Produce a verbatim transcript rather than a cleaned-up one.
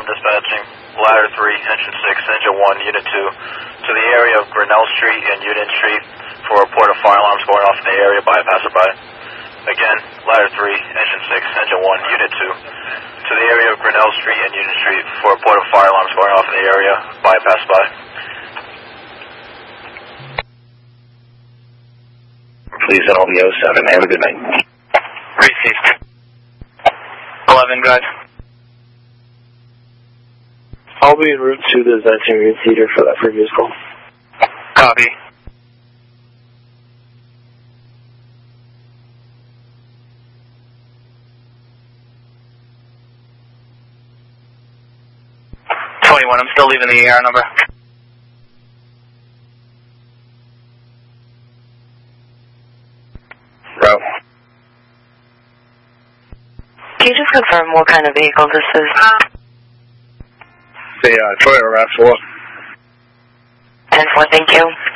Dispatching ladder three, engine six, engine one, unit two, to the area of Grinnell Street and Union Street for a report of fire alarms going off in the area by a passerby. Again, ladder three, engine six, engine one, unit two, to the area of Grinnell Street and Union Street for a report of fire alarms going off in the area by a passerby. Please N L V oh seven. Have a good night. Received. eleven, guys. I'll be en route to the Zenton Theater for that previous call. Copy. twenty-one, I'm still leaving the E R number. Route. Can you just confirm what kind of vehicle this is? The uh, Toyota RAV four. ten four, thank you.